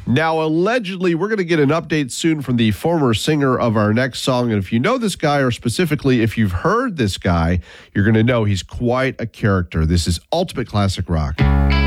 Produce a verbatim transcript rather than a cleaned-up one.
Now, allegedly, we're going to get an update soon from the former singer of our next song. And if you know this guy, or specifically if you've heard this guy, you're going to know he's quite a character. This is Ultimate Classic Rock.